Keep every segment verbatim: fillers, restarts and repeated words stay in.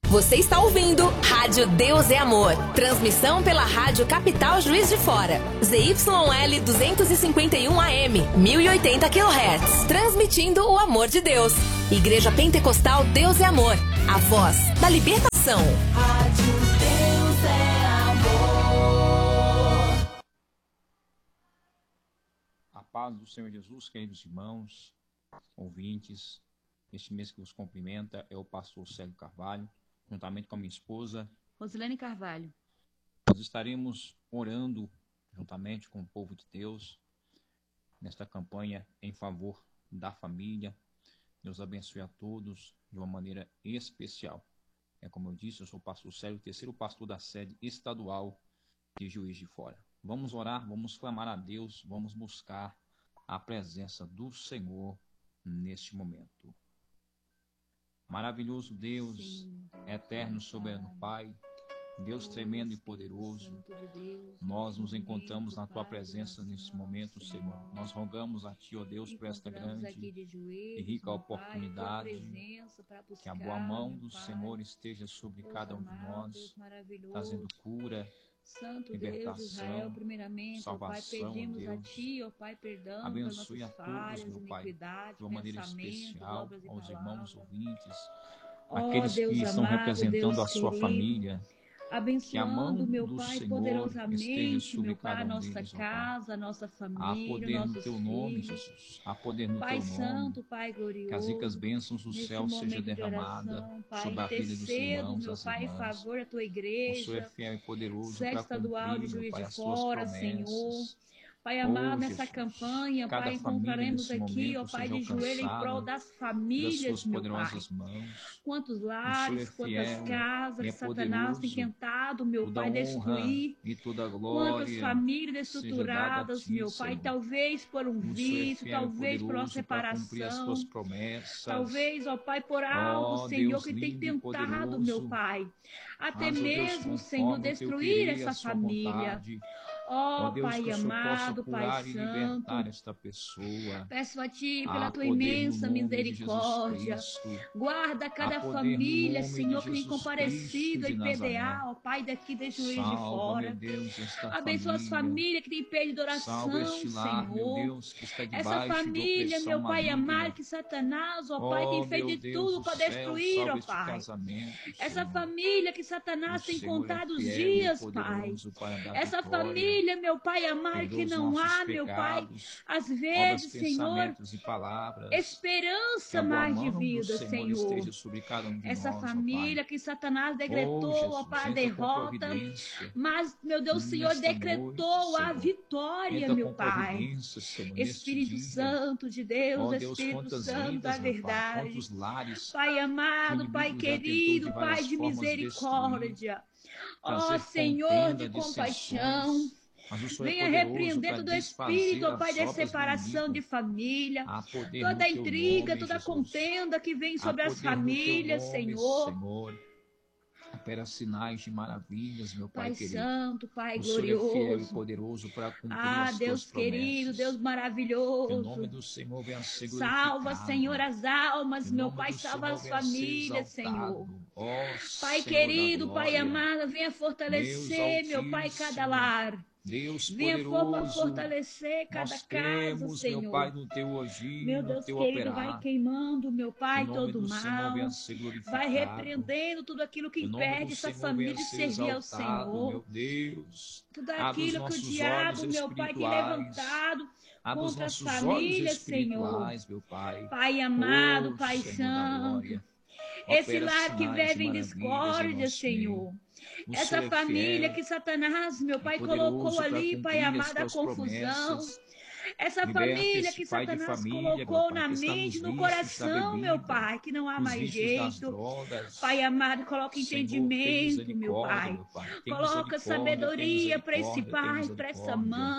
Você está ouvindo Rádio Deus é Amor. Transmissão pela Rádio Capital Juiz de Fora. Z Y L duzentos e cinquenta e um A M, mil e oitenta quilohertz. Transmitindo o amor de Deus. Igreja Pentecostal Deus é Amor. A voz da libertação. Rádio Deus é Amor. A paz do Senhor Jesus, queridos irmãos, ouvintes. Este mês que vos cumprimenta é o pastor Célio Carvalho, juntamente com a minha esposa Rosilene Carvalho. Nós estaremos orando juntamente com o povo de Deus nesta campanha em favor da família. Deus abençoe a todos de uma maneira especial. É como eu disse, eu sou o pastor Célio, terceiro pastor da sede estadual de Juiz de Fora. Vamos orar, vamos clamar a Deus, vamos buscar a presença do Senhor neste momento. Maravilhoso Deus, Sim, eterno, soberano Pai, Deus tremendo e poderoso, nós nos encontramos na Tua presença nesse momento, Senhor. Nós rogamos a Ti, ó Deus, por esta grande e rica oportunidade, que a boa mão do Senhor esteja sobre cada um de nós, trazendo cura, Santo libertação, Deus, Israel, primeiramente, salvação, ó Pai, pedimos Deus. a Ti, ó Pai, perdão Abençoe a pelas nossas todos, falhas, meu Pai, iniquidades, de uma maneira pensamentos, especial, obras e aos irmãos palavras. ouvintes, Ó aqueles Deus que estão amado, representando Deus a sua querido, família, que a mão abençoando, meu do Pai, Senhor poderosamente, esteja sobre meu Pai, a cada um nossa deles, ó Pai. casa, a nossa Há família, poder no nossos Teu nome, filhos. Jesus. Há poder no Pai Teu nome. Santo, Pai Que as glorioso, ricas bênçãos do nesse céu seja momento de derramada oração, Pai, sobre a vida dos intercedo, irmãos, meu das Pai, em irmãs. favor da Tua O Senhor é igreja, fiel e poderoso sede para estadual de cumprir, meu Juiz Pai, de as Tuas Fora, Senhor. promessas. Pai Oh, amado, nessa Jesus, campanha, cada Pai, família encontraremos nesse aqui, ó momento Pai, seja de joelho em prol alcançada das pelas famílias, Suas meu Pai. poderosas mãos. Quantos O Senhor é lares, quantas fiel casas e que é Satanás tem poderoso. tentado, meu Toda Pai, honra destruir. e toda Quantas glória famílias seja dada a estruturadas, Ti, meu Pai, Senhor. talvez por um O Senhor é vício, fiel e talvez por uma poderoso para cumprir as Tuas separação, promessas. talvez, ó Pai, por algo, Ó Senhor, Deus que tem lindo e tentado, meu poderoso, Pai, até mas, ó Deus, mesmo, Senhor, conforme o Teu destruir querer e a essa Sua família. vontade, Ó ó Deus, que Pai o Senhor possa amado, Pai curar e Santo, libertar esta pessoa. peço a Ti, Há pela Tua poder no imensa nome de Jesus misericórdia, Cristo. guarda Há cada poder no família, nome de Senhor, que tem Jesus Cristo comparecido de em Nazaré. P D A, ó Pai, daqui de Juiz de Salva, meu Fora. Deus, esta Abençoa as família. famílias que têm perdido Salva oração, este lar, meu Senhor. Deus, que está Essa debaixo de família, opressão meu Pai amado, maligna. que Satanás, ó Pai, Ó, tem feito meu de Deus tudo do para céu, destruir, ó salva este Pai. casamento, Essa Senhor. família que O Satanás tem Senhor é contado os fiel e dias, Pai. poderoso para dar Essa vitória. família, meu Pai amado, Perdoa que os não nossos há, meu Pai, pecados, às obras, vezes, Senhor, pensamentos e palavras. Que esperança a boa mais de mão do vida, Senhor Senhor. esteja sobre cada um de Essa nós, ó Pai. família que Satanás Oh, decretou, ó Jesus, Pai, a entra com derrota, providência mas, meu Deus, o Senhor nesta noite, decretou a Senhor. vitória, Entra meu com Pai. providência, Senhor, neste Espírito dia. Santo de Deus, Ó Deus, Espírito quantas Santo da vidas, meu Pai, verdade. quantos lares Pai que o amado, Pai inimigo já tentou de querido, Pai várias de formas destruir, misericórdia. Ó trazer Senhor contenda, de compaixão. dissensões. Mas o Senhor é Venha poderoso repreender para todo espírito, ó desfazer Pai, as de obras do separação de inimigo. família. Há poder Toda no Teu intriga, nome, toda Jesus. contenda que vem Há sobre as poder no Teu famílias, nome, Senhor. Senhor. Opera sinais de maravilhas, meu Pai Pai querido. Santo, Pai O Senhor é fiel e glorioso. poderoso para cumprir Ah, as Tuas Deus querido, promessas. Deus Que o nome maravilhoso. do Senhor venha a ser Salva, Senhor, glorificado. as almas, Que o meu nome Pai, do salva Senhor as venha a ser famílias, Senhor. exaltado. Ó Pai Senhor da querido, Pai glória, amado, venha Deus fortalecer, meu Pai, cada altíssimo, lar. Deus Venha for- poderoso, fortalecer cada nós casa, cremos, meu Senhor. Pai, no Teu agir, Meu no Deus Teu querido, vai operar. queimando, meu Que o Pai, nome todo do Senhor venha mal. a ser Vai glorificado. repreendendo tudo aquilo que Que o nome impede do essa Senhor venha família a de ser servir ao exaltado, Senhor. meu Deus. Tudo Abre os aquilo que o nossos olhos diabo, meu Pai, tem espirituais. levantado Abre os contra as nossos olhos famílias, Senhor. espirituais, meu Pai. Pai amado, Oh, Pai Senhor da Santo. glória. Esse Opera lar que sinais de vive em maravilhas em discórdia, nosso meio. Senhor. O Essa Senhor é família fiel que Satanás, meu e Pai, colocou poderoso para ali, Pai cumprir as amado, a Tuas confusão. promessas. Essa Liberta família este que pai de Satanás família, meu colocou Pai, na que está nos mente, no vícios da coração, meu bebida, Pai, que não há nos mais vícios das jeito. drogas. Pai amado, coloca Senhor, tem entendimento, meu misericórdia, Pai. meu Pai. Tem Coloca misericórdia, tem sabedoria para esse misericórdia, tem pai, para essa misericórdia. mãe.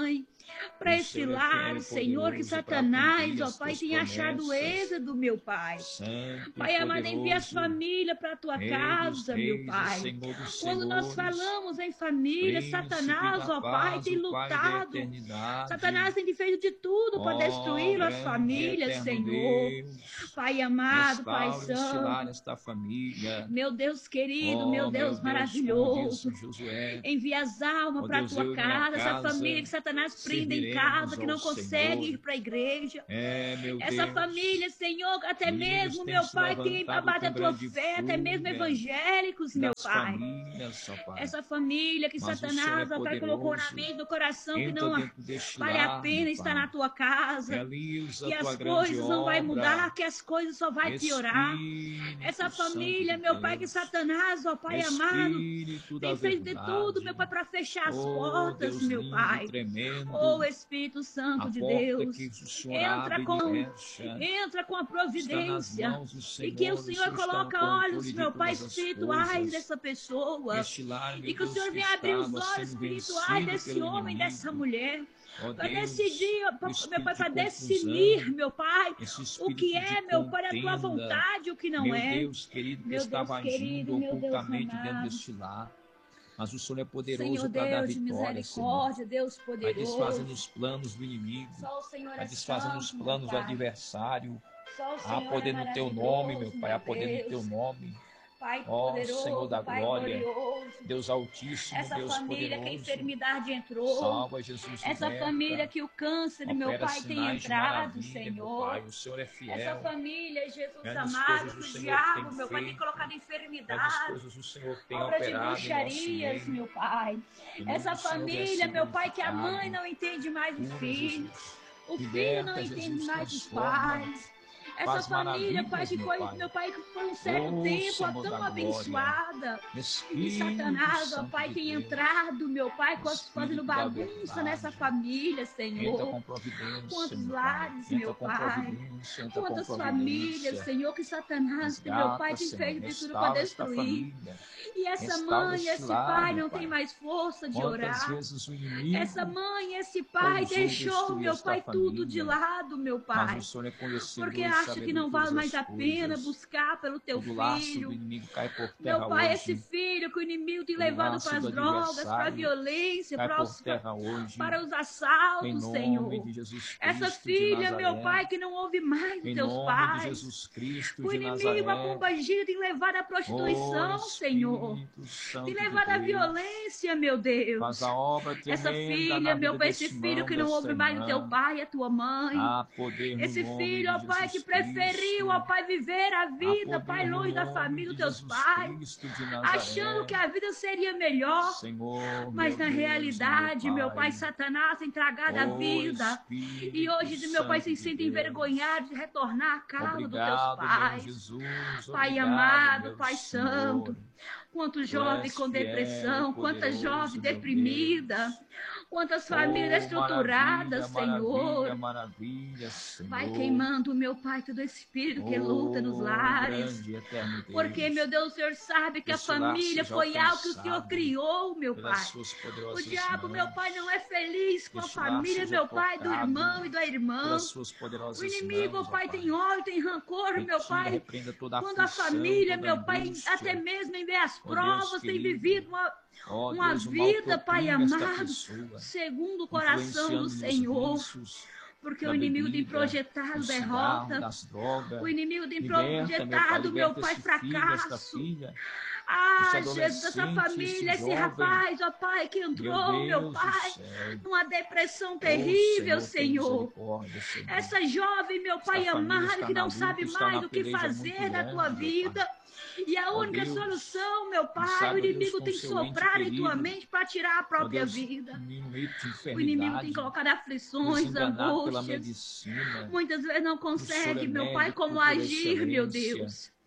para O esse Senhor é lar, fiel e Senhor, que poderoso para Satanás, cumprir ó as Pai, tuas tenha achado promessas. êxodo, meu Pai. Santo Pai e amado, envia as poderoso, famílias para a tua Rei dos casa, meu reis e Pai. Senhor dos Quando nós senhores, falamos em família, Príncipe Satanás, da ó Pai, paz, tem o Pai da lutado. eternidade. Satanás tem feito de tudo para Ó destruir as grande e famílias, eterno Senhor. Deus, Pai amado, Pai restaure este lar, santo, esta família. meu Deus querido, meu Ó Deus meu Deus, como maravilhoso. disse Josué, Envia as almas ó para a Deus, tua eu e minha casa, essa família casa que Satanás prende em serviremos casa, que ao não consegue Senhor. ir para a igreja. É, meu Essa Deus, família, Senhor, até filhos mesmo, têm meu se Pai, que levantado abate a com tua grande fé, até mesmo fúria evangélicos, meu das Pai. famílias, ó Pai. Essa família que Mas o Senhor é Satanás, ó Pai, colocou na poderoso. mente do coração que Entra não dentro deste vale a lar, pena meu estar Pai. na tua casa, Realiza que a tua as grande coisas não vai mudar, obra. que as coisas só vai piorar. Espírito Essa Santo família, de meu Pai, que Deus. Satanás, ó Pai amado, Espírito da tem feito de tudo, verdade. meu Pai, para fechar as Oh, portas, Deus meu lindo e Pai. tremendo. Oh, Espírito Santo A de porta Deus, que o Senhor entra abre e com, fecha entra com a está nas providência. mãos do E que o Senhor. O Senhor Senhor está no coloca olhos, controle de meu Pai, todas as espirituais coisas. dessa pessoa. Este lar, E meu que o Deus, Senhor que venha abrir os estava olhos sendo espirituais vencido desse pelo homem, dessa inimigo. mulher. Ó Para Deus, decidir, o meu Pai, espírito para de decidir, confusão, meu Pai, esse o espírito que de é, meu Pai, a tua contenda, vontade e o que não meu é. Deus querido, que Meu Deus estava querido, agindo meu Deus ocultamente dentro amado. deste lar. Mas o Senhor é Senhor poderoso para dar Deus de vitória, Senhor. misericórdia, Deus Vai desfazendo poderoso. os planos do inimigo, Só o Senhor vai é desfazendo os santo, meu planos do Pai. adversário. Só o Há Senhor é poder no teu nome, meu maravilhoso, Pai, há meu poder no teu Deus. nome. Pai Ó poderoso, Senhor da Pai glória, glorioso. Deus altíssimo, Essa Deus família que a poderoso. enfermidade entrou. Salva, Jesus, Essa liberta. família que o câncer, meu Opera Pai, tem sinais de entrado, maravilha, meu Senhor. Pai. O Senhor é Essa fiel. família, Jesus Grandes amado, coisas que o o Senhor diabo, tem meu Pai, tem feito. colocado Grandes enfermidade, coisas o Senhor tem obra de operado em nosso bruxarias, meio. meu Pai. O nome Essa do Senhor venha família, ser meu Pai, que a glorificado. mãe não entende mais o Cura, filho. Jesus. O filho Liberta, não entende Jesus, mais os transforma. pais. Essa Faz família, Pai, maravilhas, que meu foi, Pai. meu Pai, que por um certo Oh, tempo Senhor tão da glória. abençoada. E Espírito Satanás, ó Santo Pai, de tem Deus. entrado, meu Pai, com as- fazendo Espírito da bagunça verdade. nessa família, Entra Senhor. com providência, Quantos meu lares, Pai. meu Entra com Pai. providência, entra com Quantas providência. famílias, Senhor, que Satanás, que meu Resgata, Pai, tem Senhor. feito de tudo para Restaura esta destruir. família. E essa Restaura mãe, este esse lar, pai meu não Pai. tem mais força de Quantas orar. vezes o inimigo Essa mãe, esse pai ousou deixou, destruir meu esta Pai, tudo de família. lado, meu Mas Pai. o Senhor é conhecedor Porque e acha sabedor que de não vale todas mais as a pena coisas. buscar pelo teu Todo laço do filho. inimigo cai por Meu terra Pai, esse hoje. filho que o inimigo tem Todo levado laço para as do drogas, para a adversário violência, cai para por os, terra hoje. para os Em assaltos, nome Senhor. de Jesus Essa Cristo de filha, meu Nazaré. Pai, que não ouve mais Em os teus nome de pais. Jesus Cristo O de inimigo, a Nazaré. pomba gira, tem levado à prostituição, Oh, Senhor. Espírito Santo Tem de levado à Deus. violência, meu Deus. Faz a obra Essa tremenda filha, na meu vida Pai, esse desse filho irmão, que não dessa ouve mais o teu irmã. pai e a tua mãe. Há poder no Esse nome filho, ó de Pai, que Jesus preferiu, Cristo. ó Pai, viver a Há vida, poder Pai, no longe da nome família de dos teus Jesus pais, Cristo de Nazaré. achando que a vida seria melhor. Senhor, Mas meu na Deus, realidade, meu Pai, Pai. Satanás tem tragado a Oh, vida. Espírito E hoje, meu Pai, se Santo de sente Deus. envergonhado de retornar à casa dos teus Obrigado, meu pais. Jesus. Pai Obrigado, amado, meu Pai Senhor. santo, quanto jovem és com fiel, depressão, quanta poderoso, jovem meu deprimida, Deus. quantas Oh, famílias estruturadas, maravilha, Senhor. maravilha, maravilha, Senhor. Vai queimando, meu Pai, todo espírito que luta nos Oh, lares. grande e eterno Deus. Porque, meu Deus, o Senhor sabe que a Este lar família seja foi algo que o alcançado Senhor criou, meu pelas Pai. suas O poderosas diabo, mãos. meu Pai, não é feliz com a Este lar família, seja meu Pai, do tocado irmão e da irmã. pelas suas poderosas O inimigo, mãos, ó ó Pai, tem ódio, tem rancor, meu Retira, Pai. repreenda toda Quando a aflição, família, toda meu Pai, angústia. até mesmo em meio às Ó Deus provas, tem querido, vivido uma, ó uma Deus, o mal vida, Pai oprime esta amado, pessoa, segundo o coração do influenciando nos Senhor. vícios Porque da o inimigo tem bebida, projetado do cigarro, derrota. das drogas. O inimigo tem Liberta, meu Pai, projetado, meu liberta Pai, este filho, esta fracasso. filha, Ah, este Jesus, essa adolescente, família, este esse jovem. rapaz, ó Pai, que Meu entrou, meu Deus do Pai, céu. numa depressão Oh, terrível, Senhor, tem Senhor. misericórdia, Senhor. Essa jovem, meu Pai Esta família amado, está que na não luta, sabe está mais na do que peleja fazer muito da tua grande, meu vida. E a Ó única Deus, solução, meu e Pai, sabe, o ó Deus, inimigo com tem seu ente soprado em tua querido, mente para tirar a ó própria Deus, vida. no meio de O inimigo tem enfermidade, colocado nos aflições, enganado pela angústias. medicina. Muitas vezes não O Senhor é consegue, meu Pai, médico como por agir, meu excelência. Deus.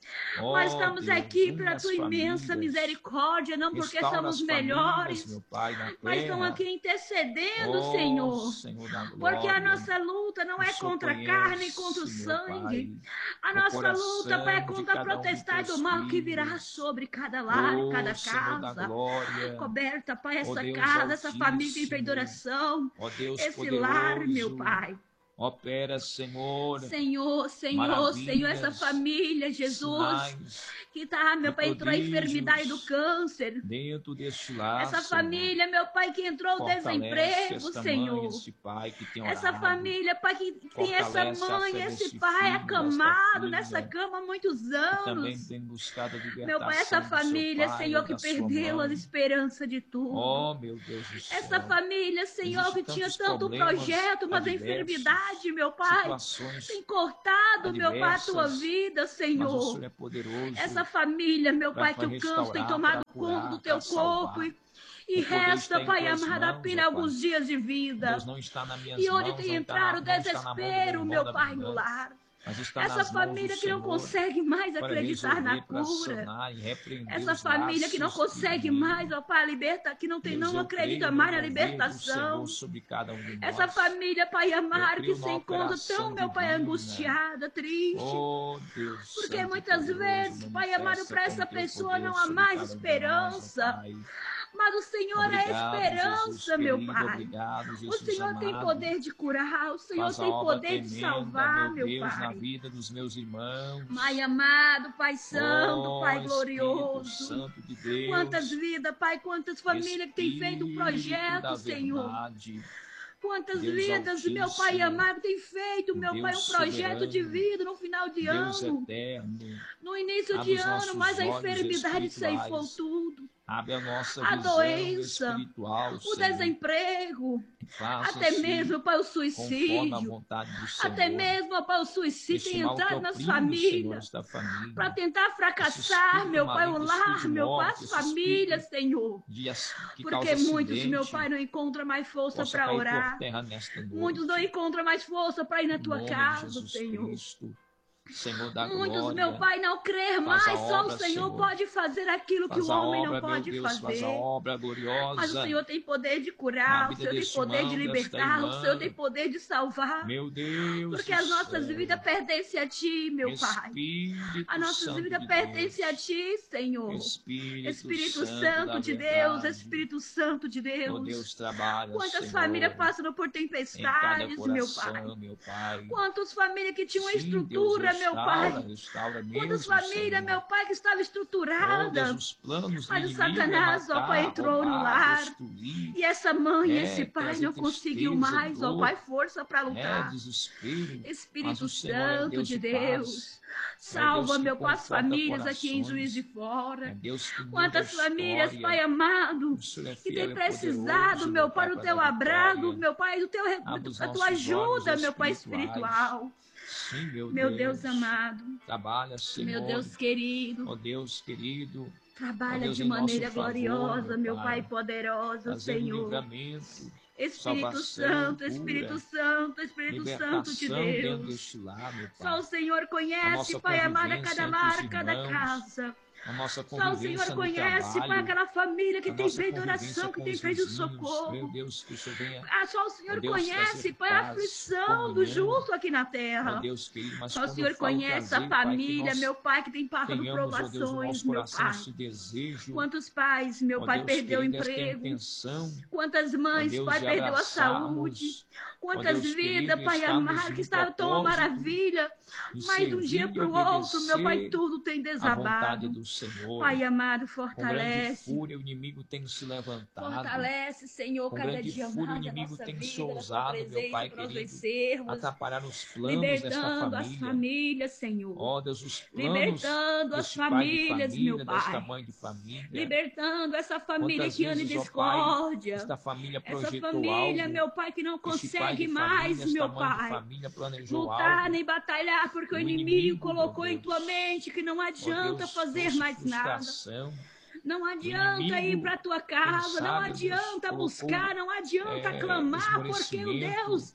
Ó Nós estamos Deus, aqui une pela as tua imensa famílias, misericórdia, não porque restaura somos as famílias, melhores, meu Pai, na mas estamos terra. aqui intercedendo, Ó Senhor. Senhor da Porque a glória, nossa luta não o é Senhor contra a carne e conhece, contra o meu sangue. Pai, A o nossa luta, Pai, é coração de contra a cada um dos protestade teus do mal que virá filhos. sobre cada lar, Ó cada Senhor da casa. glória, Coberta, Pai, ó essa Deus casa, essa família que tem feito altíssimo, oração. ó Deus Esse lar, meu poderoso, Pai. opera, Senhor, Senhor, Senhor, Senhor, essa maravilhas, família, Jesus, sinais que tá, meu e Pai, entrou a enfermidade do prodígios câncer. dentro deste lar, Essa Senhor. família, meu Pai, que entrou o Fortalece desemprego, esta mãe, Senhor. este pai que tem Essa orado. família, Pai, que tem essa Fortalece a mãe, fé esse deste pai filho, acamado desta nessa filha, cama há muitos que também anos. tem buscado a Meu Pai, essa libertação do seu família, pai Senhor, ou que da sua perdeu a mãe. esperança de tudo. Oh, meu Deus do céu. Essa família, Senhor, Existem que tinha tantos tanto problemas projeto, mas a adversos, enfermidade, meu Pai, situações tem cortado, meu Pai, a tua adversas, vida, mas o Senhor. Senhor é poderoso Essa família, meu para Pai, que o câncer tem restaurar, tomado para conta do curar, teu para salvar. corpo e, e O poder resta, está em Pai tuas amado, mãos, apenas ó alguns Pai. dias de vida. Deus, não está nas minhas E onde mãos, tem não está na, entrado o não está na mão do meu desespero, irmão meu da Pai, no abundância, lar. mas está Essa nas mãos do família que não Senhor consegue mais para acreditar na resolver, para cura. sanar e repreender Essa os família que não laços do consegue inimigo. mais, ó Pai, liberta, que não, tem, Deus, não eu creio acredita no mais na mover do libertação. Senhor sobre cada um de Essa nós. família, Pai Eu amado, que creio se na encontra tão, operação meu Pai, divina. angustiada, triste. Oh, Deus Porque Santo e muitas poderoso, vezes, Pai amado, manifesta para com essa teu pessoa poder não há sobre mais cada um de nós, ó esperança. Pai. Mas o Senhor é Obrigado, esperança, Jesus meu querido, Pai. obrigado, O Jesus Senhor tem amado. poder de curar, o Senhor Faz a tem obra poder de tremenda, salvar, meu meu Deus, na Pai. vida dos meus irmãos. Pai amado, Pai santo, Oh, Pai Espírito glorioso. Santo de Deus. Quantas vidas, Pai, quantas famílias que têm feito um Espírito projeto, da Senhor. verdade. Quantas Deus vidas, meu Pai altíssimo, amado, tem feito, meu Pai, um Deus projeto de soberano, vida no final de Deus ano. eterno. No início Abre de os ano, nossos mas a olhos enfermidade espirituais. ceifou tudo. Abre a nossa A visão doença, espiritual, o Senhor. desemprego, Faça até assim, mesmo, Pai, o conforme a suicídio. vontade do Senhor. Até mesmo, Pai, o suicídio Esse tem mal que entrado nas oprime, Senhor, famílias. esta família. Para tentar Esse fracassar, espírito meu Pai, o maligno, lar, espírito de meu Pai, morte, as esse famílias, espírito Senhor. de ac- que Porque causa muitos, meu acidente, Pai, não encontram mais força possa para cair orar. por terra nesta noite. Muitos não encontram mais força para ir na Em tua nome de casa, Jesus Senhor. Cristo, Senhor da Muitos, glória. meu Pai, não crer Faz mais. a Só obra, o Senhor Senhor. pode fazer aquilo que Faz o a homem obra, não meu pode Deus, faz a fazer. obra Mas o gloriosa Senhor tem poder de na curar, o vida Senhor tem deste poder de irmão, desta libertar, o irmã. Senhor tem poder de salvar. Meu Deus Porque do as nossas céu. vidas pertencem a Ti, meu Pai. Espírito As nossas Santo vidas de pertencem a Deus. Ti, Senhor. Espírito, Espírito Santo, Santo da de Deus, verdade. Espírito Santo de Oh, Deus. Deus, trabalha, Quantas Senhor, famílias passam por em cada tempestades, meu Pai. coração, meu Pai. Quantas famílias que tinham uma Sim, Deus, estrutura, meu restaura, Pai. restaura Quantas mesmo, famílias, Senhor. meu Pai, que estavam Oh, Deus, estruturadas. os planos do Mas o inimigo é Satanás, ó Pai, matar, entrou no roubar, lar. destruir, E essa mãe, é, esse pai trazer não conseguiu tristeza, mais, ó dor, Pai, força para é, lutar. desespero. Mas Espírito o Senhor é Santo Deus de de Deus, paz. É salva, Deus que meu Pai, as conforta famílias aqui em corações. Juiz de É Fora. Deus que muda a Quantas famílias, Pai história. amado, O Senhor é que tem fiel e precisado, poderoso, meu meu Pai, Pai, do para teu dar abrago, vitória. meu Pai, do teu, Abre os da tua nossos olhos ajuda, meu Pai, espirituais. espiritual. Sim, meu Meu Deus. Deus amado, Trabalha, Senhor. meu Deus querido. Ó Deus querido, ó Trabalha Deus, de em nosso maneira favor, gloriosa, meu meu Pai. Pai poderoso, Trazendo Senhor. livramento, Espírito salvação, Santo, Espírito cura, Santo, Espírito Santo de libertação dentro Deus. deste lar, meu Só o Pai. Senhor A conhece, nossa Pai amado, a convivência cada entre os lar, cada irmãos, casa. a nossa Só o convivência Senhor no conhece, Pai, trabalho, aquela família que a tem nossa feito convivência oração, que com tem os feito vizinhos. Meu socorro. Deus, que o Senhor venha, Ah, só o ó Senhor Deus, conhece, trazer Pai, a paz, aflição do comunhão, justo aqui na ó terra. Deus querido, mas Só o quando Senhor eu falo conhece a trazer, Pai, que família, nós meu Pai, que tem passado tenhamos, ó Deus, o provações, nosso meu coração Pai. esse desejo, Quantos pais, meu ó Pai, Deus perdeu o querido, esta emprego. intenção, Quantas ó mães, Deus, Pai, de perdeu a saúde. abraçarmos, ó Quantas Deus vidas, querido, Pai estarmos amado, que no estavam tão uma propósito maravilha. de Mas de um dia servir e para o outro, meu Pai, obedecer tudo tem à vontade desabado. do Senhor. Pai amado, Com grande fortalece. fúria o inimigo tem se levantado. Fortalece, Senhor, Com cada grande dia fúria o mais a inimigo nossa tem se vida, da tua ousado, meu presença, Pai para nós querido, vencermos. atrapalhar os planos desta Libertando as família. famílias, Senhor. Ó Deus, os planos Libertando as deste pai de famílias, meu família, desta Pai. mãe de família. Libertando essa família Quantas que anda em vezes, ó Pai, discórdia. esta família Essa projetou família, algo, meu Pai, que não este pai consegue de mais, família, esta meu mãe de Pai, família planejou lutar algo. nem batalhar, porque o O inimigo inimigo, colocou ó em tua Deus, mente que não ó adianta Deus, fazer trouxe mais nada. frustração. Não O adianta ir inimigo, para tua quem casa, não sabe, Deus, adianta colocou buscar, não adianta é, clamar, porque o esmorecimento, Deus,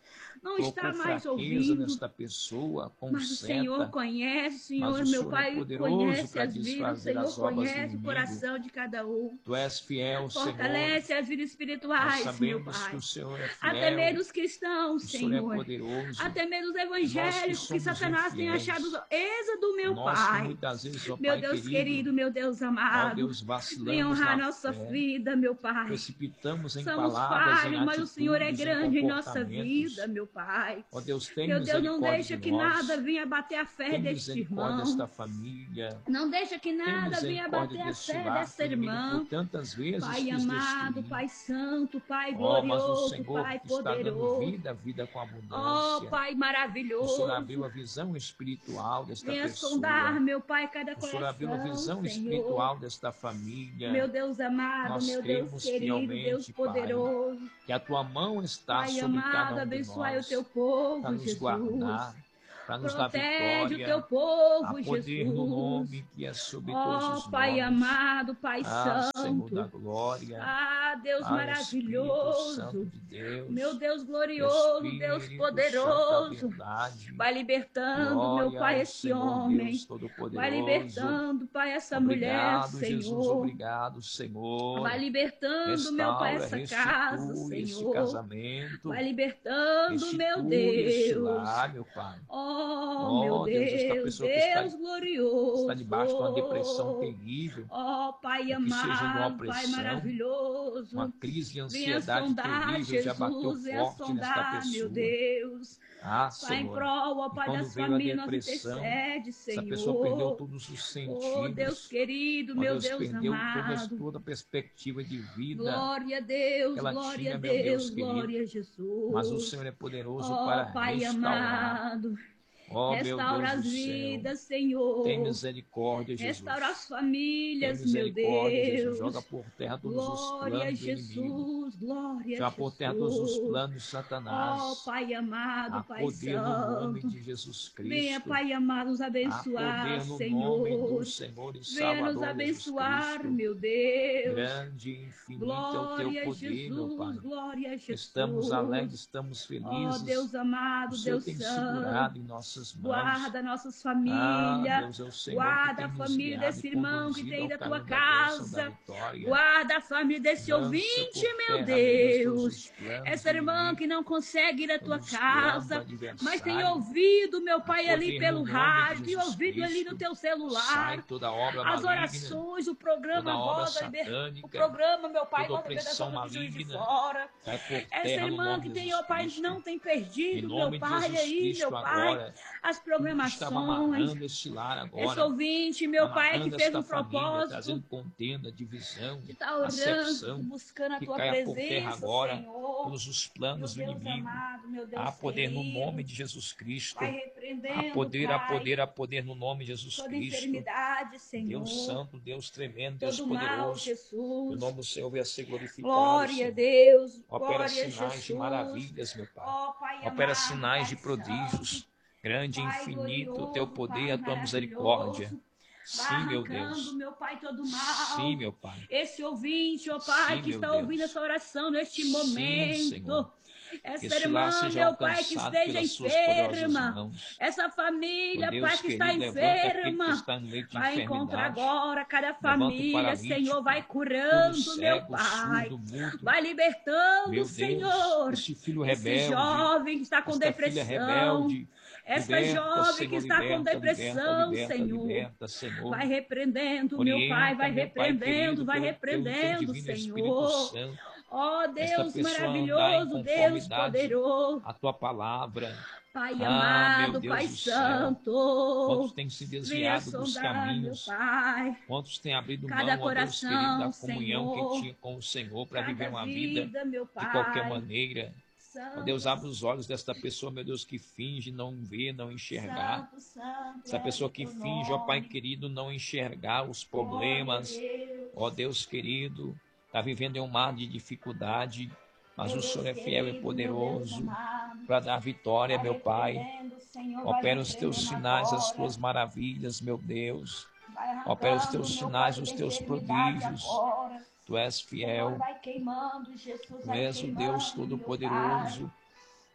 não colocou está mais fraqueza ouvindo. nesta pessoa, Mas o Senhor consenta, conhece, mas Senhor, o meu Senhor é Pai, poderoso conhece para as vidas, o desfazer Senhor as obras do conhece o inimigo. coração de cada um. Tu és fiel, Senhor. Fortalece as vidas Nós espirituais, meu sabemos que Pai. o Senhor é Até mesmo fiel, os cristãos, o Senhor é Senhor. poderoso. Até mesmo os Nós que evangélicos que somos Satanás tem achado infiéis, êxodo, meu nós que Pai. muitas vezes, ó Meu Pai Deus querido, querido, meu Deus ó amado, Deus, vem vacilamos honrar na nossa fé, vida, meu Pai. precipitamos em Somos palavras, em falhos, mas o Senhor é atitudes, em grande em nossa comportamentos. vida, meu Pai. Ó Deus, tem Meu Deus, não misericórdia deixa de que nós. nada venha bater a fé Tem deste misericórdia irmão. desta família. Não deixa que Tem nada venha misericórdia bater a deste fé lar dessa que o inimigo irmã. por tantas vezes Pai quis amado, destruir. Pai santo, Pai Ó, mas o glorioso, Senhor Pai está dando poderoso. vida, vida com Ó, abundância. Pai O Senhor abriu maravilhoso. a visão espiritual desta Venha pessoa. sondar, meu Pai, cada O Senhor abriu a coração, visão Senhor. espiritual desta família. Meu Deus amado, Nós meu Deus cremos querido, Deus fielmente, Pai, poderoso. que a tua mão está Pai sobre cada amado, um de abençoai o nós, teu para povo, nos Jesus. guardar, para nos dar Protege o teu vitória, povo, a poder Jesus. no nome que é sobre todos Ó, os Pai nomes. amado, Pai Ah, Senhor da santo. glória. Ah, Deus Ah, Espírito maravilhoso. Santo de Deus. Meu Deus glorioso, Deus Espírito poderoso. Santo da verdade. Vai libertando, Glória meu Pai, ao esse Senhor homem. Deus Todo-Poderoso. Vai libertando, Pai, essa mulher, Obrigado, Jesus. Senhor. Obrigado, Senhor. Vai libertando, meu Pai, Restaura, essa casa, restitui esse Senhor. casamento. Vai libertando, meu Restitui este Deus. lar, meu Pai. Oh, meu Oh, Deus, esta Deus, pessoa que está- Deus glorioso. Está debaixo de uma depressão terrível, Oh, Pai que seja uma amado, Pai opressão, maravilhoso. uma crise de Venha ansiedade sondar, terrível já bateu Jesus, venha forte nesta sondar, meu pessoa. Deus. Ah, Pai, em Senhor. prol, ó E Pai, quando das veio a famílias, nós depressão, intercede, Senhor. essa pessoa perdeu todos os sentidos. Oh, Deus querido, Ó, meu Deus, Deus perdeu toda, amado. toda a perspectiva de vida. Glória a Deus, que ela glória tinha, a meu Deus Deus, querido. glória a Jesus. Mas o Senhor é poderoso Oh, para Pai restaurar. amado, Ó, meu restaura Deus as do céu. vidas, Senhor. Tem misericórdia, Jesus. Restaura as Tem famílias, meu misericórdia, Jesus. Deus. Joga por terra todos os Glória a planos do inimigo. Jesus, glória a Joga por terra todos os Jesus. planos de Satanás. Oh, Pai amado, Há Pai poder no nome santo. de Jesus Cristo. Venha, Pai amado, nos Há abençoar, poder no Senhor. nome do Senhor e Venha Salvador nos Jesus abençoar, Cristo. meu Deus. Grande e infinito é o Glória teu a poder, meu Jesus, Pai. glória a Jesus. Estamos alegres, estamos Oh, felizes. Deus amado, O Senhor Deus tem santo. segurado em nossas mãos. Guarda nossas Ah, famílias. Deus é o Senhor Guarda que tem a nos família guiado desse e irmão que conduzido tem ao da tua caminho da bênção, da casa. vitória. Guarda a família desse Lança ouvinte, por meu terra, Deus. todos os planos Essa do irmã inimigo, que não consegue ir à tua todos os planos do casa, mas tem adversário. ouvido, meu Pai, Há ali poder pelo no nome de rádio, tem Jesus ouvido ali no Cristo. teu Sai celular. toda obra As maligna, orações, o programa toda obra Voz da Liber- O satânica, programa, meu Pai, toda Voz da opressão Libertação do Juiz de maligna. Fora. cai por Essa terra no irmã nome que de tem, Jesus ó Pai, Cristo. não tem Em perdido, meu nome de Pai, Jesus aí, Cristo, meu Pai, agora, as tudo que estava programações. amarrando este lar Esse agora, ouvinte, meu Pai, que amarrando fez esta um família, propósito trazendo contenda, divisão, de estar orando, acepção, buscando a que tua caia por terra presença, agora, Senhor. todos os Meu planos do Deus inimigo. amado, meu Deus Há poder no querido, nome de Jesus Cristo. vai Há repreendendo, poder, há Pai, poder, há poder no nome de Jesus toda Cristo. enfermidade, Senhor, Deus Santo, Deus tremendo, Deus todo mal, poderoso. O Jesus. nome do Senhor venha ser glorificado. Glória a Senhor. Deus, Opera glória a sinais de Jesus. maravilhas, meu Pai. Ó Pai Opera amado, sinais de Pai prodígios. santo, Grande e Pai infinito o glorioso, teu poder e a Pai tua misericórdia. maravilhoso. Vai Sim, meu arrancando, Deus. meu Pai, todo mal. Sim, meu Pai. Esse ouvinte, ó Pai, Sim, que meu está Deus. ouvindo essa oração neste Sim, momento. Senhor. Essa Este irmã, lar seja meu Pai, que alcançado esteja pelas suas poderosas enferma. mãos. Essa Ó família, Deus Pai, que está querido, levanta aquele que enferma. está no leito de Vai encontrar enfermidade. agora cada Levanta o família, paralítico, Senhor, vai todo curando, meu cego, Pai. surdo, mudo. Vai libertando, Meu Senhor. Deus, este filho Esse rebelde, jovem que está com esta filha depressão. rebelde, Essa liberta, jovem Senhor, que está com liberta, depressão, liberta, Senhor. liberta, Senhor. Vai repreendendo, meu Orienta, Pai, vai meu Pai repreendendo, querido, vai pelo teu- teu repreendendo, divino Espírito Senhor. Santo. Ó Esta Deus pessoa andar em maravilhoso, Deus conformidade poderoso. a tua palavra. Pai Ah, amado, meu Deus Pai do céu. Santo. Quantos têm se Venha desviado dos sondar, meu caminhos? Pai. Quantos têm abrido Cada mão, ó Deus coração, querido, da comunhão Senhor. que tinha com o Senhor para viver Cada uma vida vida, meu de Pai. qualquer maneira. Ó Santo, Deus, abre os olhos desta pessoa, meu Deus, que finge não ver, não enxergar. Santo, Santo, Essa é pessoa o que teu finge, ó Pai nome. querido, não enxergar os problemas. Glória a Deus. Ó Deus querido, está vivendo em um mar de dificuldade, mas Meu o Senhor é Deus fiel e querido, meu Deus poderoso amado. para dar vitória, Vai meu Pai. repreendendo, Senhor, vai Opera os teus repreendendo sinais, as agora. tuas maravilhas, meu Deus. Vai arrancando, Opera os teus meu sinais, Pai, os toda teus enfermidade prodígios. agora. Tu és Senhor, fiel, vai queimando, Jesus, tu vai és o queimando, Deus meu Todo-Poderoso. Pai.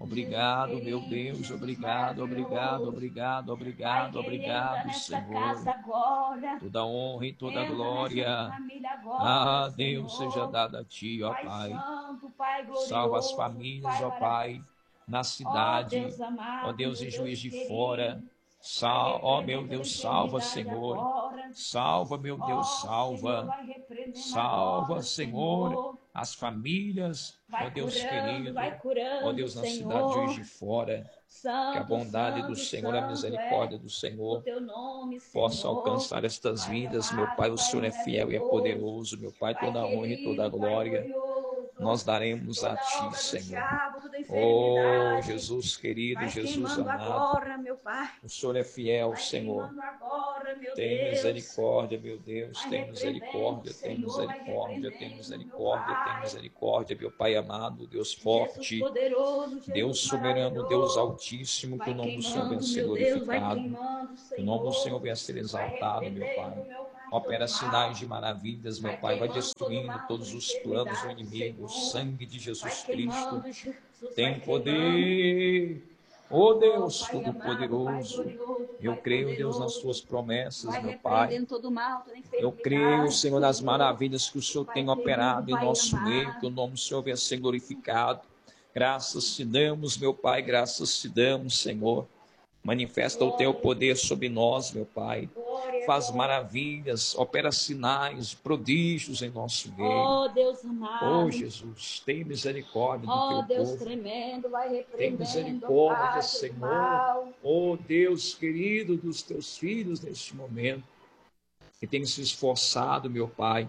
Obrigado, meu Deus, obrigado, obrigado, obrigado, obrigado, obrigado, Senhor. Toda honra e toda glória, ah, Deus, seja dada a Ti, ó Pai. Salva as famílias, ó Pai, na cidade, ó Deus, em Juiz de Fora. Sal, ó meu Deus, salva, Senhor. Salva, meu Deus, salva. Salva, Senhor, as famílias, ó Deus querido, ó Deus, na cidade de Juiz de Fora. Que a bondade do Senhor, a misericórdia do Senhor possa alcançar estas vidas, meu Pai. O Senhor é fiel e é poderoso, meu Pai. Toda a honra e toda a glória nós daremos a Ti, Senhor. Oh, Jesus querido, Jesus amado, o Senhor é fiel, Senhor. Tem misericórdia, meu Deus, tem misericórdia, tem misericórdia, tem misericórdia, tem misericórdia, meu Pai amado, Deus forte, Deus soberano, Deus altíssimo, que o nome do Senhor venha ser glorificado, que o nome do Senhor venha ser exaltado, meu Pai. Opera sinais de maravilhas, meu Pai, vai destruindo todos os planos do inimigo. O sangue de Jesus Cristo tem poder. Oh Deus Todo-Poderoso, eu creio, Deus, nas Suas promessas, meu Pai. Eu creio, Senhor, nas maravilhas que o Senhor tem operado em nosso meio, que o nome do Senhor venha ser glorificado. Graças te damos, meu Pai, graças te damos, Senhor. Manifesta o Teu poder sobre nós, meu Pai. Faz maravilhas, opera sinais, prodígios em nosso meio. Oh, Deus amado. Oh, Jesus, tem misericórdia do Oh, Teu Deus povo. tremendo, vai Tem repreendendo, misericórdia, Pai, Senhor. mal. Oh, Deus querido dos Teus filhos neste momento, que tem se esforçado, meu Pai,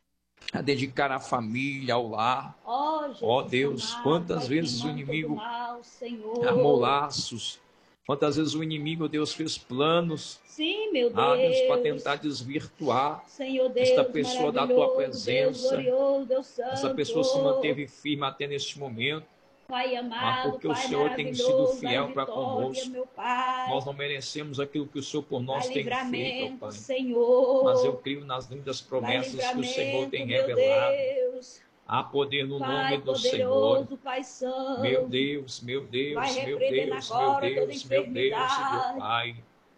a dedicar a família, ao lar. Oh, Jesus Oh, Deus, amado, quantas vai vezes o queimando todo inimigo mal, Senhor. armou laços. Quantas vezes o inimigo, Deus, fez planos, Sim, meu Deus. ah, Deus, para tentar desvirtuar Senhor Deus, esta pessoa da Tua maravilhoso, presença. Deus glorioso, Deus santo. Essa pessoa se manteve firme até neste momento. Pai Ah, amado, porque o Pai Senhor tem sido maravilhoso, fiel dá para vitória, conosco. meu Pai. Nós não merecemos aquilo que o Senhor por nós Dá tem feito, ó livramento, Pai. Senhor. Mas eu creio nas lindas Dá promessas que o Senhor tem livramento, meu revelado. Deus. Há poder no Pai nome do Senhor. poderoso, Pai santo. Meu Deus, meu Deus, Vai meu repreendendo Deus, meu agora toda Deus, meu Deus, enfermidade. meu Pai.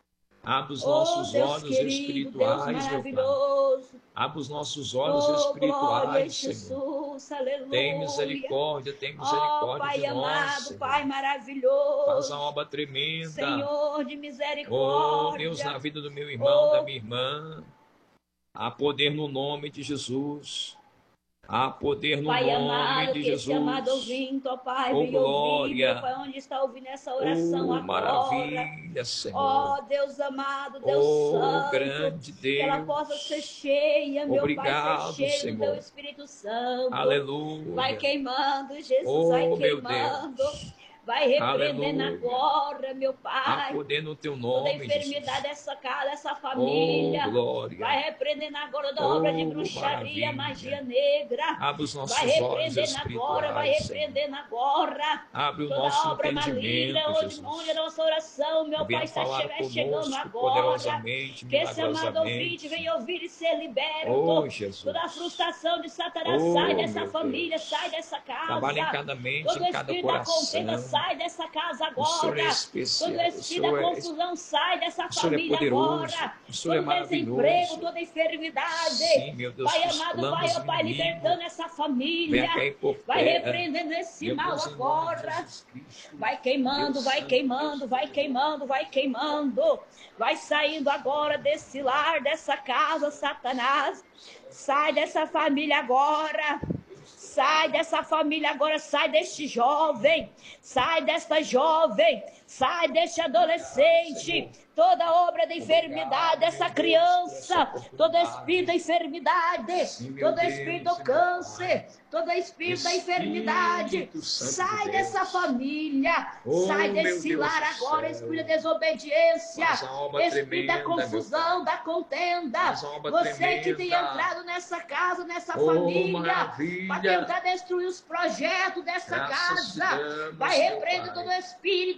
Abre os Oh, nossos Deus olhos querido, Deus espirituais, meu Pai. maravilhoso. Abre os nossos olhos Oh, glória a espirituais, Senhor. Jesus, aleluia. Tem misericórdia, tem Oh, misericórdia Pai de nós, amado, Senhor. Pai Faz maravilhoso. a obra tremenda. Senhor de Oh, misericórdia. Deus, na vida do meu irmão, Oh, da minha irmã. Há poder no nome de Jesus. Há poder no Pai nome amado, de que esse amado Jesus. ouvinte, ó Pai, Oh, venha ouvir, glória. meu Pai, onde está ouvindo essa oração Oh, agora. maravilha, Senhor. Ó Deus amado, Deus Oh, santo, grande que ela possa Deus. ser cheia, meu Obrigado, Pai, ser cheia do Teu Senhor. Espírito Santo. Vai Aleluia. queimando, Jesus, vai Oh, meu queimando. Deus. Vai repreendendo Aleluia. agora, meu Há Pai, poder no Teu toda nome, enfermidade Jesus. dessa casa, dessa Oh, família. Vai glória. repreendendo agora da obra de Oh, bruxaria, maravilha. magia negra. Abre os Vai nossos olhos repreendendo agora, vai espirituais, Senhor. repreendendo agora. Abre o Toda nosso obra maligna, entendimento, onde, Jesus. onde a nossa oração, meu Pai, Venha está falar che- chegando conosco agora. poderosamente, Que esse amado ouvinte milagrosamente. venha ouvir e ser liberto. Oh, Jesus. Toda a frustração de Satanás Oh, sai dessa meu família, Deus. sai dessa Trabalha em casa. cada mente, Todo em cada espírito da contenda coração. sai dessa casa O Senhor é agora. especial. Todo O espírito da Senhor é, confusão sai dessa o Senhor é família poderoso. agora. O Senhor é Todo desemprego, maravilhoso. toda enfermidade. Sim, meu Deus, Pai que os amado, planos vai, ó do Pai, inimigo libertando essa venha família. cair por Vai terra. repreendendo esse Meu mal Deus, em nome de agora. Jesus Cristo. Vai queimando, Deus vai santo, queimando, Deus vai poderoso. queimando, vai queimando. Vai saindo agora desse lar, dessa casa, Satanás. Sai dessa família agora. Sai dessa família agora, sai deste jovem, sai desta jovem, sai deste adolescente, toda obra da enfermidade dessa criança, todo espírito da enfermidade, todo espírito do câncer, todo espírito da enfermidade, sai dessa família, sai desse lar agora, espírito da desobediência, espírito da confusão, da contenda, você que tem entrado nessa casa, nessa família, para tentar destruir os projetos dessa casa, vai repreender todo o espírito, ó Pai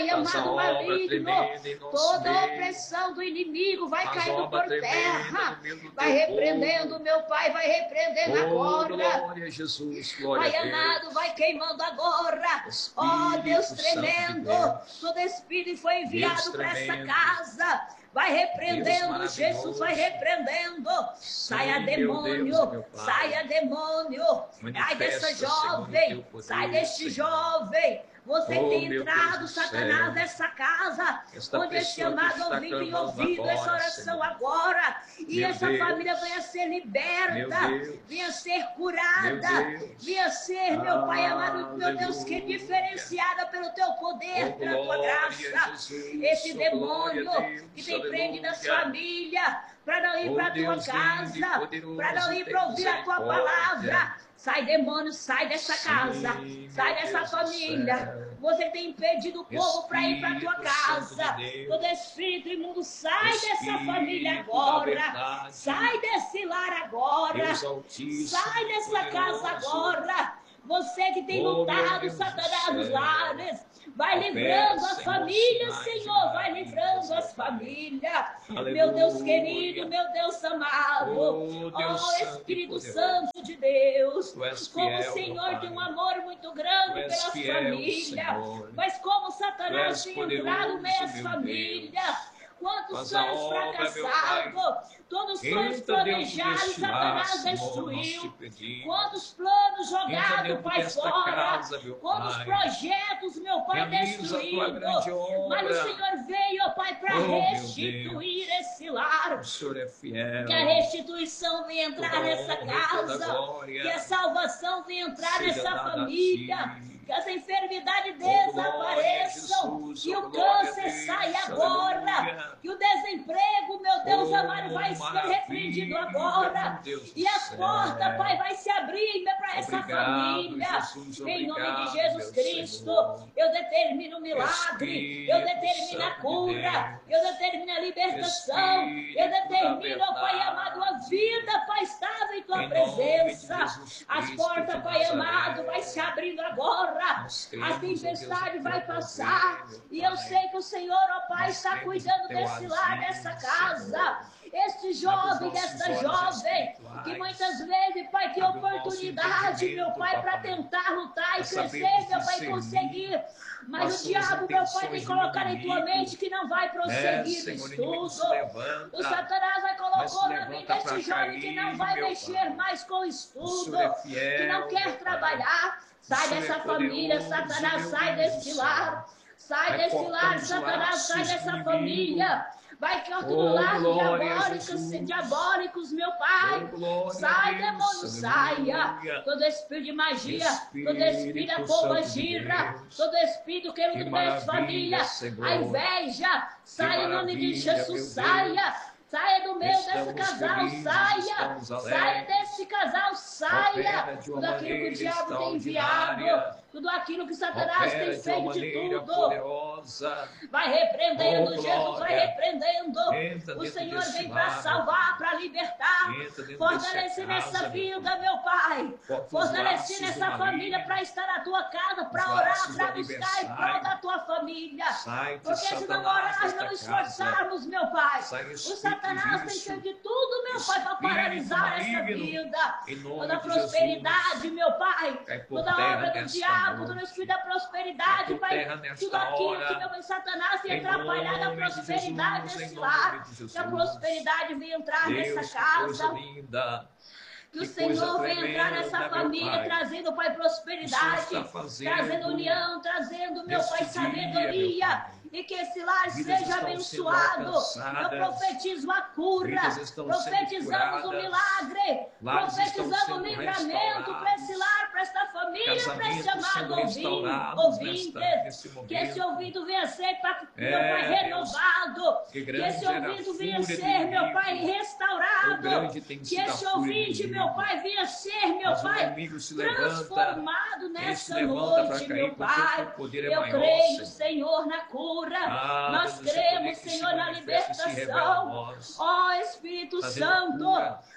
Pai Faz a amado obra maligno, tremenda em nosso toda a meio. opressão do inimigo vai Faz caindo obra por tremenda terra. no meio do Vai teu repreendendo, povo. meu Pai, vai repreendendo Oh, agora. glória a Jesus, glória Pai a Deus. amado, vai queimando agora. Espírito Ó Deus Santo de tremendo, Deus. todo Espírito foi enviado Deus para essa tremendo. casa. Vai Deus repreendendo, maravilhoso. Jesus vai repreendendo. Saia Sim, meu demônio, Deus, meu Pai. saia demônio. Ai Manifesta, dessa Senhor, jovem, o teu poder, sai deste Senhor. jovem. Você que Oh, tem meu entrado, Deus do Satanás, céu. nessa casa, Esta onde esse pessoa que amado está ouvido e clamando ouvido essa agora, oração Senhor. agora, e Meu essa Deus. família venha ser liberta, Meu Deus. venha ser curada, Meu Deus. venha ser, meu Pai amado, meu Deus, que Aleluia. diferenciada pelo teu poder, Oh, pela tua glória a graça. Jesus. Esse Oh, demônio glória a Deus. que tem prendido as Aleluia. famílias para não ir Oh, para a tua Deus lindo e casa, poderoso, para não ir tem para ouvir a tua misericórdia. palavra. Sai, demônio, sai dessa Sim, casa, meu sai dessa Deus do família. céu. Você tem impedido o povo para ir para a tua Espírito Santo casa. de Deus. Todo espírito imundo, sai dessa Espírito família da agora. verdade. Sai desse lar agora. Deus Altíssimo, Sai dessa casa poderoso. agora. Você que tem Oh, meu lutado, Deus do Satanás, nos céu. lares. Vai Opera, livrando as Senhor, famílias, sinais e Senhor. Vai maravilhas, livrando meu as Pai. famílias. Aleluia. Meu Deus querido, meu Deus amado. Oh, Deus Oh, Santo e Espírito poderoso. Santo de Deus. Tu és Como fiel, o Senhor meu tem um Pai. amor muito grande Tu és pelas fiel, famílias. Senhor. Mas como Tu Satanás és tem poderoso, entrado no meio das meu famílias. Quantos Faz a sonhos obra, meu fracassados, todos os sonhos Entra dentro planejados, deste Satanás lar, Senhor, nós destruiu. te pedimos. Quantos planos Entra jogados, dentro Pai, desta fora. casa, meu Quantos Pai. projetos, meu Pai, Realiza a tua destruídos. grande obra. Mas o Senhor veio, ó Pai, para Oh, meu restituir esse lar. O Senhor é fiel. Que a restituição venha entrar Toda nessa honra e toda casa. glória Que a salvação venha entrar seja nessa dada a família. ti. Que essa enfermidade Oh, glória a desapareçam. Jesus, Que oh, o glória a câncer Deus, saia agora. aleluia. Que o desemprego, meu Deus Oh, amado, vai ser maravilha, repreendido agora. meu Deus do E a céu. porta, Pai, vai se abrir para essa Obrigado, família. Jesus, Em nome obrigado, de Jesus meu Cristo, Senhor. eu determino o milagre. Eu Espírito determino a Santo de cura. Deus. Eu determino a libertação. Espírito Eu da determino, ó Pai verdade. amado, a vida, Pai, estável em tua Em nome de presença. Jesus As Cristo portas, de Pai Nazaré. amado, vai se abrindo agora. Nós A cremos, ó Deus, tempestade no vai teu passar. poder, meu E eu Pai. sei que o Senhor, ó Pai, Nós está cremos cuidando no teu desse lar, agir, dessa Senhor. casa. Este jovem, nossos esta olhos jovem, espirituais. que muitas vezes, Pai, tem Abre o nosso oportunidade, meu entendimento, Pai, para papai. tentar lutar e Nós sabemos crescer, meu Pai, discernir conseguir. Mas quais o são as diabo, meu Pai, intenções tem do colocado em tua inimigo. mente que não vai É, prosseguir no Senhor, o inimigo se estudo. levanta. O Satanás vai Mas colocou se na mente levanta desse pra jovem que não cair, vai meu mexer Pai. mais com o O estudo, Senhor é fiel, que não meu quer Pai. trabalhar. Sai O Senhor dessa é família, poderoso, Satanás, meu sai Deus do desse céu. lar. Sai Vai desse lar, cortando os Satanás, sai laços do dessa inimigo. família. Vai cortando Oh, laços glória a diabólicos, Jesus. diabólicos, meu Pai. Oh, glória a Sai, Deus, demônio, saia. aleluia. Todo espírito de magia, Espírito todo espírito da pomba Santo de gira, Deus. todo espírito que Que luta das maravilha, famílias, Senhor. a inveja, sai em nome de maravilha, Jesus, meu Deus. saia. Saia do meio desse Estamos casal, felizes, saia. estamos Saia alegres. desse casal, saia. Opera de uma Tudo aquilo que o maneira diabo tem enviado, extraordinária. tudo aquilo que Satanás Opera tem de uma feito de maneira tudo. poderosa. Vai repreendendo, Oh, Jesus vai glória. repreendendo. Entra O dentro Senhor desse vem para lar, salvar, para libertar. Entra dentro Fortalecer dessa casa, nessa meu vida, Pai. meu Pai. Corta os Fortalecer laços nessa do família maligno. para estar na tua casa, para Os orar, laços para do buscar em prol adversário. da tua família. Sai de Porque se não Satanás orar, desta não casa. esforçarmos, meu Pai. Sai O espírito Satanás tem vício. feito de tudo, meu Pai, para Espírito paralisar essa maligno. vida. Em nome Toda de prosperidade, Jesus. meu Pai. Cai por Toda terra obra do nesta diabo, noite. todo espírito da prosperidade, Cai por Pai. terra nesta Tudo aquilo hora. que meu Pai Satanás tem Em atrapalhado a nome de prosperidade Jesus, desse em lar. nome de Jesus. Que a prosperidade venha entrar Deus, nessa que coisa casa. linda. Que o Que coisa Senhor venha entrar tremenda, nessa meu família, Pai. trazendo, Pai, O Senhor prosperidade, está fazendo trazendo união, trazendo, meu neste Pai, dia, sabedoria. meu Pai. E que esse lar Vidas seja estão abençoado. sendo Eu alcançadas. profetizo a cura. Vidas estão sendo Profetizamos o curadas. milagre. Lares Profetizamos estão o sendo livramento para esse restaurados. lar, para esta família, para esse Casamentos amado sendo ouvinte. restaurados Ouvintes. nesta- nesse Que esse momento. ouvido venha ser, Pai, É, meu Pai, Deus. renovado. Que Que grande esse era a ouvido fúria venha do ser, meu inimigo. Pai, restaurado. Quão grande tem Que sido a esse fúria do ouvinte, inimigo. meu Pai, venha ser, meu Mas o Pai, inimigo se levanta. transformado Ele se nessa levanta para noite, cair, meu porque o teu Pai. poder é Eu maior, creio, Senhor. Senhor, na cura. Ah, Nós Deus, esse cremos, poder que se Senhor, na manifesta e se revela a libertação. nós. Ó Espírito Trazendo Santo, cura,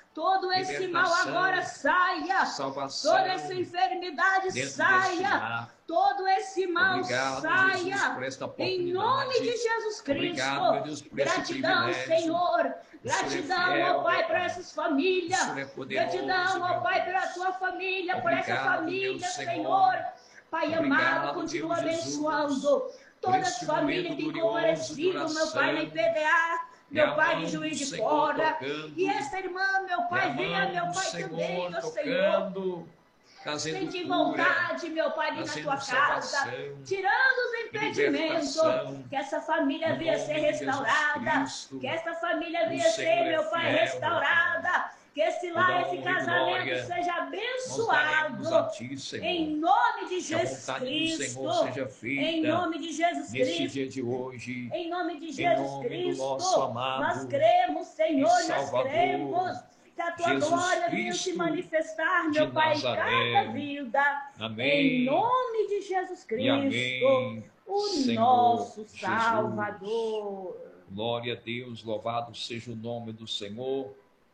Todo esse mal libertação, agora saia. salvação, Toda essa enfermidade dentro deste saia. lar. Todo esse mal Obrigado, saia. Jesus, por esta Em oportunidade. nome de Jesus Cristo. Obrigado, meu Deus, por esse Gratidão, privilégio. Senhor. O Senhor é Gratidão, fiel, ó Pai, meu por Pai. essas famílias. O Senhor é poderoso, Gratidão, ó meu Pai, Deus. pela tua família, por essa Obrigado, família, meu Senhor. Senhor. Pai Obrigado, amado, continua meu Jesus, abençoando por todas este as famílias momento que têm glorioso de comparecido, meu Pai, na oração. I P D A, E meu a Pai mão de Juiz do de Senhor Fora. tocando. E essa irmã, meu E a Pai, venha, mão meu do Pai, Senhor também, meu Senhor. tocando, trazendo Sente cura, vontade, meu Pai, de ir na trazendo tua casa, salvação, tirando os impedimentos, libertação, que essa família no venha nome ser de Jesus restaurada, Cristo. que essa família O venha Senhor ser, é meu Pai, fiel, restaurada, que esse Toda lar, esse honra e casamento glória seja nós daremos a abençoado, Ti, Senhor. em nome de Que a Jesus vontade do Cristo, Senhor seja feita em nome de Jesus neste Cristo. dia de hoje. Em nome de Em Jesus nome do Cristo, nosso amado nós cremos, Senhor, e nós Salvador, cremos que a tua Jesus glória venha Cristo se manifestar, de meu Pai, em Nazaré. cada vida. Amém. Em nome de Jesus E Cristo, amém, o Senhor nosso Jesus. Salvador. Glória a Deus, louvado seja o nome do Senhor.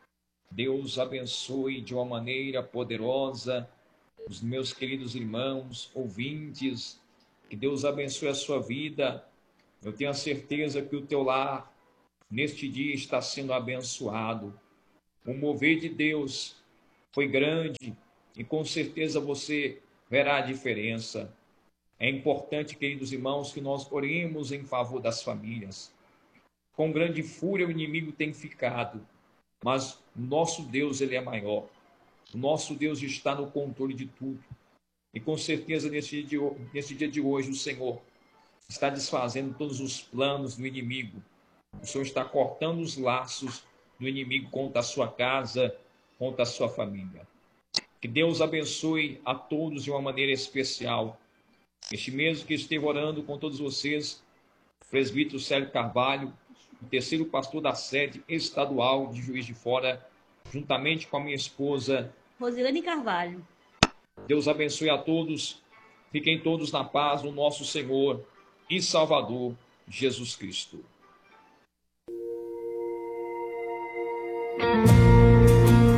Deus abençoe de uma maneira poderosa os meus queridos irmãos, ouvintes. Que Deus abençoe a sua vida. Eu tenho a certeza que o teu lar, neste dia, está sendo abençoado. O mover de Deus foi grande e com certeza você verá a diferença. É importante, queridos irmãos, que nós oremos em favor das famílias. Com grande fúria o inimigo tem ficado, mas o nosso Deus, ele é maior. O nosso Deus está no controle de tudo. E com certeza nesse dia de, nesse dia de hoje o Senhor está desfazendo todos os planos do inimigo. O Senhor está cortando os laços do inimigo contra a sua casa, contra a sua família. Que Deus abençoe a todos de uma maneira especial. Este mesmo que esteve orando com todos vocês, o presbítero Célio Carvalho, o terceiro pastor da sede estadual de Juiz de Fora, juntamente com a minha esposa, Rosilene Carvalho. Deus abençoe a todos. Fiquem todos na paz do nosso Senhor e Salvador, Jesus Cristo.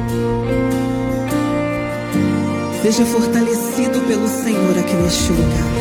Seja fortalecido pelo Senhor aqui neste lugar.